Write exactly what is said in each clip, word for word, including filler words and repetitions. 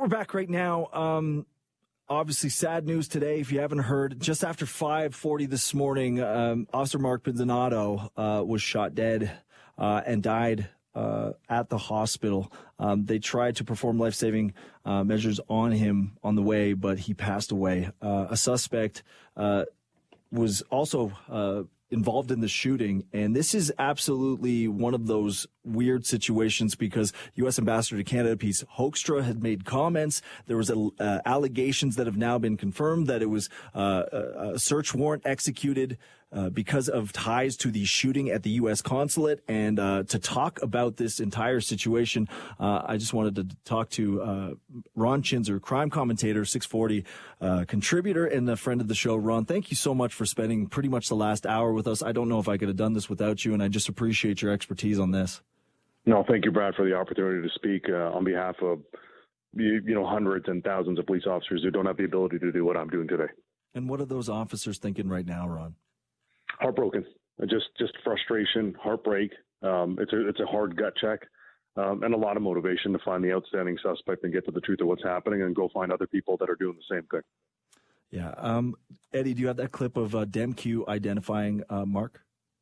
we're back right now. Um, obviously, sad news today. If you haven't heard, just after five forty this morning, um, Officer Mark Pizzonato uh, was shot dead uh, and died uh, at the hospital. Um, they tried to perform life-saving uh, measures on him on the way, but he passed away. Uh, a suspect uh, was also uh, involved in the shooting, and this is absolutely one of those weird situations because U S Ambassador to Canada, Pete Hoekstra, had made comments. There was a, uh, allegations that have now been confirmed that it was uh, a, a search warrant executed uh, because of ties to the shooting at the U S consulate. And uh, to talk about this entire situation, uh, I just wanted to talk to uh, Ron Chinzer, crime commentator, six forty uh, contributor, and a friend of the show. Ron, thank you so much for spending pretty much the last hour with us. I don't know if I could have done this without you, and I just appreciate your expertise on this. No, thank you, Brad, for the opportunity to speak uh, on behalf of you, you know hundreds and thousands of police officers who don't have the ability to do what I'm doing today. And what are those officers thinking right now, Ron? Heartbroken, just just frustration, heartbreak. Um, it's a it's a hard gut check, um, and a lot of motivation to find the outstanding suspect and get to the truth of what's happening, and go find other people that are doing the same thing. Yeah, um, Eddie, do you have that clip of uh, DemQ identifying uh, Mark?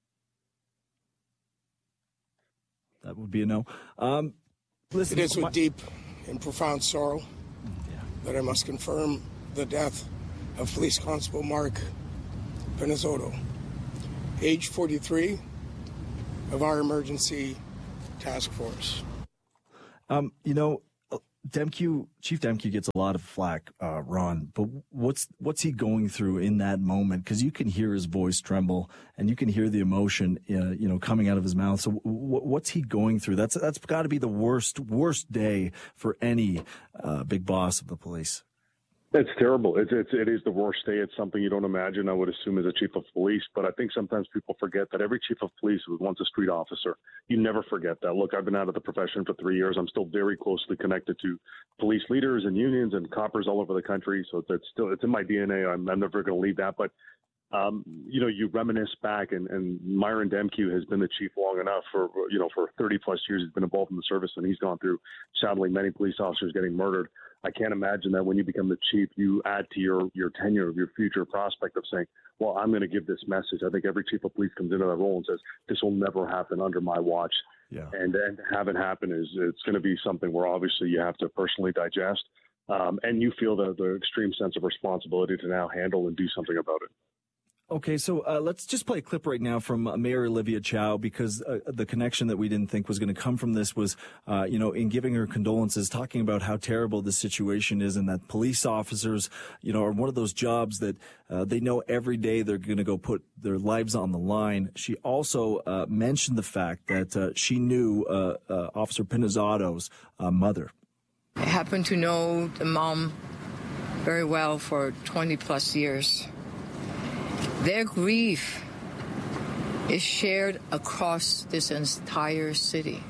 That would be a no. Um, listen, it is with my- deep and profound sorrow yeah. that I must confirm the death of Police Constable Mark Pizzonato, age forty-three, of our emergency task force. Um, you know, DemQ, Chief DemQ gets a lot of flack, uh, Ron, but what's what's he going through in that moment? Because you can hear his voice tremble, and you can hear the emotion, uh, you know, coming out of his mouth. So, w- what's he going through? That's that's got to be the worst worst day for any uh, big boss of the police. It's terrible. It's, it's, it is the worst day. It's something you don't imagine, I would assume, as a chief of police. But I think sometimes people forget that every chief of police was once a street officer. You never forget that. Look, I've been out of the profession for three years. I'm still very closely connected to police leaders and unions and coppers all over the country. So it's still, it's in my D N A. I'm, I'm never going to leave that. But, um, you know, you reminisce back, and, and Myron DemQ has been the chief long enough for, you know, for thirty plus years. He's been involved in the service, and he's gone through, sadly, many police officers getting murdered. I can't imagine that when you become the chief, you add to your, your tenure of your future prospect of saying, well, I'm going to give this message. I think every chief of police comes into that role and says, this will never happen under my watch. Yeah. And, and to have it happen is, it's going to be something where obviously you have to personally digest. Um, and you feel the, the extreme sense of responsibility to now handle and do something about it. Okay, so uh, let's just play a clip right now from uh, Mayor Olivia Chow, because uh, the connection that we didn't think was going to come from this was, uh, you know, in giving her condolences, talking about how terrible the situation is, and that police officers, you know, are one of those jobs that uh, they know every day they're going to go put their lives on the line. She also uh, mentioned the fact that uh, she knew uh, uh, Officer Pizzonato's uh, mother. I happen to know the mom very well for twenty plus years. Their grief is shared across this entire city.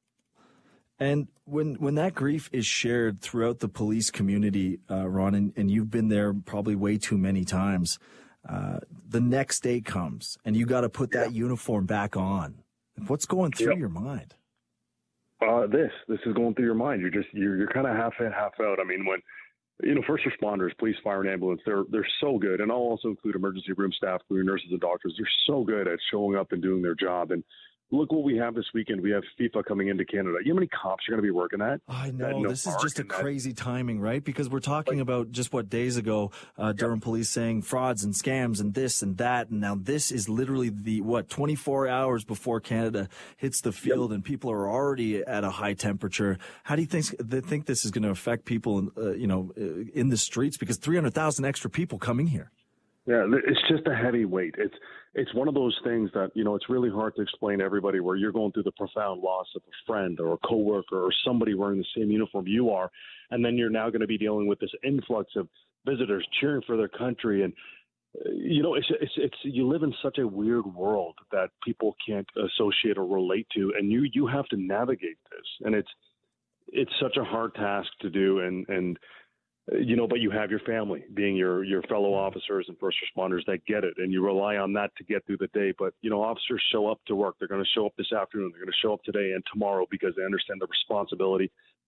And when when that grief is shared throughout the police community, uh, Ron, and, and you've been there probably way too many times, uh, the next day comes and you got to put that yeah. uniform back on. What's going through yep. your mind? Uh, this this is going through your mind. You're just you're you're kind of half in, half out. I mean, when you know, first responders, police, fire, and ambulance, they're they're so good, and I'll also include emergency room staff, including nurses and doctors. They're so good at showing up and doing their job. And look what we have this weekend. We have FIFA coming into Canada. You know how many cops are going to be working at? I know. This is just a crazy timing, right? Because we're talking like, about just what days ago, uh, Durham yeah. police saying frauds and scams and this and that. And now this is literally the, what, twenty-four hours before Canada hits the field yep. and people are already at a high temperature. How do you think, they think this is going to affect people, uh, you know, in the streets? Because three hundred thousand extra people coming here. Yeah, it's just a heavy weight. It's it's one of those things that, you know, it's really hard to explain to everybody where you're going through the profound loss of a friend or a coworker or somebody wearing the same uniform you are, and then you're now going to be dealing with this influx of visitors cheering for their country. And, uh, you know, it's, it's it's you live in such a weird world that people can't associate or relate to, and you you have to navigate this. And it's it's such a hard task to do, and and you know, but you have your family being your, your fellow officers and first responders that get it, and you rely on that to get through the day. But, you know, officers show up to work. They're going to show up this afternoon. They're going to show up today and tomorrow because they understand the responsibility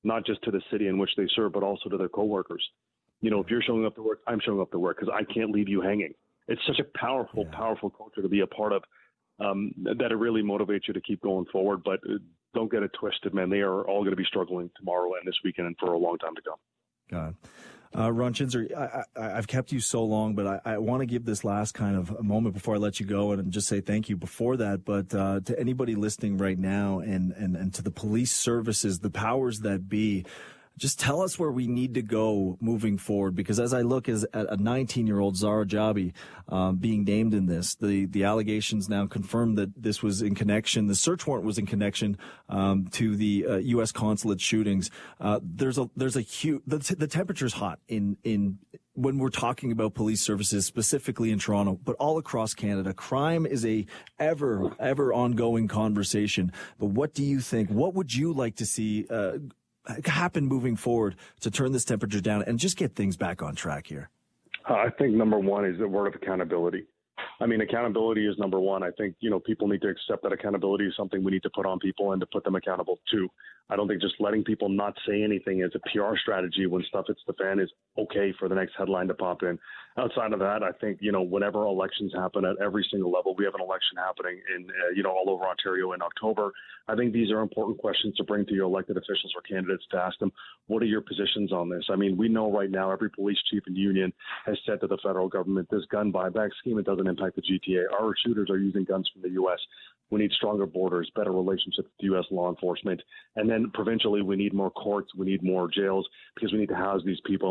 not just to the city in which they serve, but also to their coworkers. You know, if you're showing up to work, I'm showing up to work because I can't leave you hanging. It's such a powerful, yeah. powerful culture to be a part of, um, that it really motivates you to keep going forward. But don't get it twisted, man. They are all going to be struggling tomorrow and this weekend and for a long time to come. God. Uh, Ron Chinzer, I, I, I've kept you so long, but I, I want to give this last kind of a moment before I let you go and just say thank you before that. But uh, to anybody listening right now and, and, and to the police services, the powers that be, just tell us where we need to go moving forward, because as I look as at a nineteen-year-old Zahra Jabi um, being named in this, the, the allegations now confirm that this was in connection, the search warrant was in connection um, to the uh, U S consulate shootings. Uh, there's a there's a huge the, the temperature's hot in in when we're talking about police services, specifically in Toronto, but all across Canada. Crime is a ever ever ongoing conversation. But what do you think? What would you like to see Uh, happen moving forward to turn this temperature down and just get things back on track here? Uh, I think number one is the word of accountability. I mean, accountability is number one. I think, you know, people need to accept that accountability is something we need to put on people and to put them accountable too. I don't think just letting people not say anything as a P R strategy when stuff hits the fan is okay for the next headline to pop in. Outside of that, I think, you know, whenever elections happen at every single level, we have an election happening in, uh, you know, all over Ontario in October. I think these are important questions to bring to your elected officials or candidates to ask them, what are your positions on this? I mean, we know right now every police chief and union has said to the federal government, this gun buyback scheme, it doesn't impact the G T A. Our shooters are using guns from the U S. We need stronger borders, better relationships with U S law enforcement. And then provincially, we need more courts. We need more jails because we need to house these people.